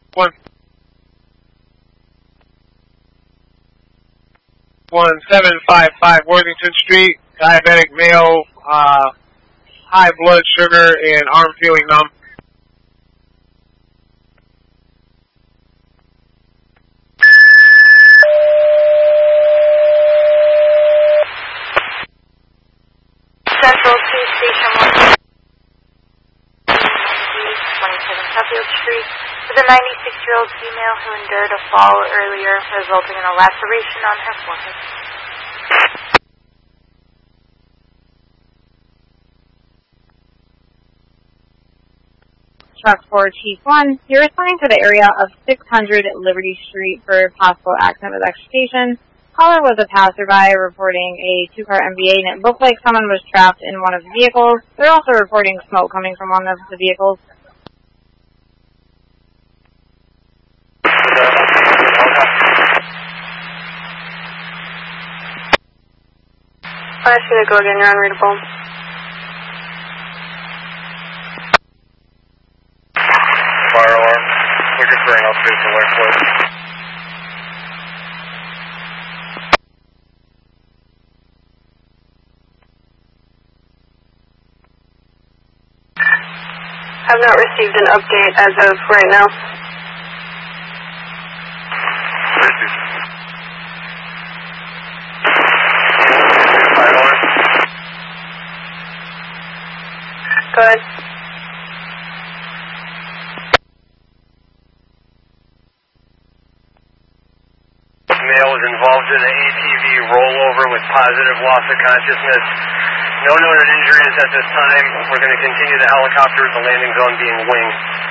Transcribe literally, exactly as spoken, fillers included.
One. One seven five five Worthington Street. Diabetic male, uh, high blood sugar and arm feeling numb. Central to Station one twenty-seven Suffield Street with a ninety-six-year-old female who endured a fall earlier, resulting in a laceration on her forehead. Truck four Chief one, you're responding to the area of six hundred Liberty Street for a possible accident with extrication. Caller was a passerby reporting a two-car M V A, and it looked like someone was trapped in one of the vehicles. They're also reporting smoke coming from one of the vehicles. I see that. Go again. You're unreadable. Fire alarm. Looking for an update to Westwood. Have not received an update as of right now. Received. Fire alarm. Go ahead. Male was involved in an A T V rollover with positive loss of consciousness. No noted injuries at this time. We're going to continue the helicopter with the landing zone being winged.